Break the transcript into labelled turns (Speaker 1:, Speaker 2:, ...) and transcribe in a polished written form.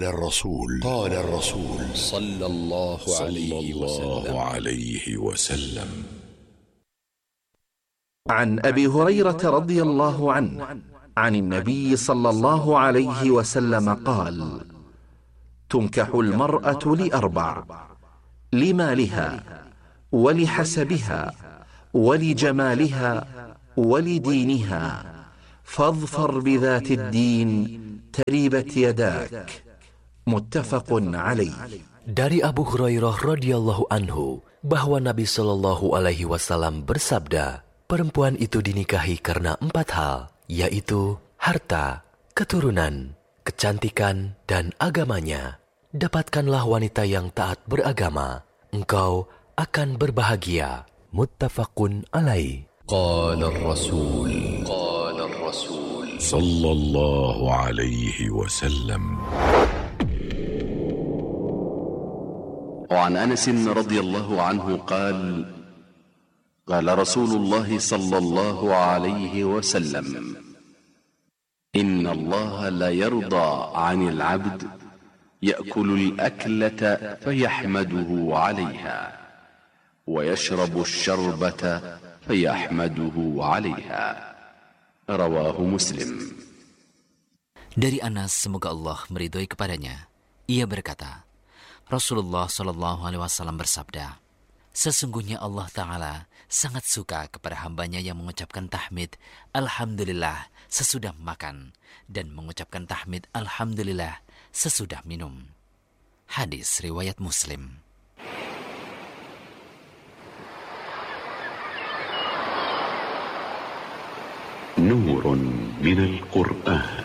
Speaker 1: قال الرسول صلى الله عليه وسلم.
Speaker 2: عن أبي هريرة رضي الله عنه عن النبي صلى الله عليه وسلم قال: تنكح المرأة لأربع: لمالها ولحسبها ولجمالها ولدينها، فاظفر بذات الدين تربت يداك. متفق عليه.
Speaker 3: Dari Abu Hurairah radhiyallahu anhu bahwa Nabi Shallallahu alaihi wasallam bersabda, perempuan itu dinikahi karena 4 hal, yaitu harta, keturunan, kecantikan, dan agamanya. Dapatkanlah wanita yang taat beragama, engkau akan berbahagia. Muttafaqun alaih.
Speaker 1: Qala ar-rasul sallallahu alaihi wasallam.
Speaker 4: وعن أنس رضي الله عنه قال: قال رسول الله صلى الله عليه وسلم: إن الله لا يرضى عن العبد يأكل الأكلة فيحمده عليها ويشرب الشربة فيحمده عليها. رواه مسلم.
Speaker 5: Dari Anas, semoga Allah meridhoi kepadanya, ia berkata, Rasulullah Shallallahu Alaihi Wasallam bersabda, sesungguhnya Allah Ta'ala sangat suka kepada hambanya yang mengucapkan tahmid Alhamdulillah sesudah makan dan mengucapkan tahmid Alhamdulillah sesudah minum. Hadis riwayat Muslim.
Speaker 1: نور من القرآن.